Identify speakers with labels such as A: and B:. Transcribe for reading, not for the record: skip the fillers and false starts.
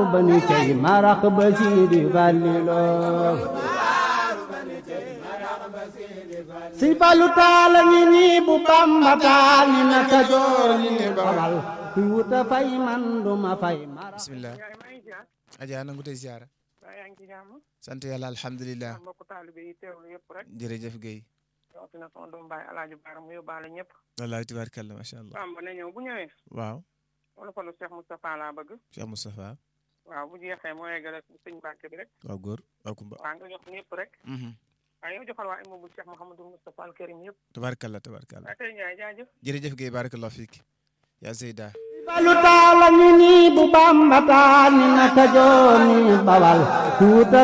A: bani cey marax ba Sidi Fallilo si Fallu taala ngi nii bu Bamba taal ni na Kajoor ni bawal kuy wuta fay man duma fay marax
B: bismillah aja nangu tey ziara sant yàlla alhamdulilah jërëjëf Guèye
C: rawatina sama doom baay Alaaji Baara mu yóbbaale ñëpp
B: wallahi tabaarkalla masha Allah
C: Bamba na ñëw bu ñëwee
B: waaw
C: wala fa lu Cheikh Moustapha laa bëgg
B: Cheikh Moustapha
C: waaw bu jeexee moo yegg rek bu sëñ Mbàkke bi rek
B: waaw góor waaw kumba
C: waaw nga jox ñëpp rek waaw yow joxal waa imamu Cheikh Mouhamadou Moustapha al Karim yëpp
B: tabaarkalla tabaarkalla
C: waa tey Ndiaye jaajëf
B: jërëjëf Guèye barakallahu fiik yaa Seyda
A: Fallu taala ngi nii bu Bamba taal ni na Kajoor ni bawal ku wuta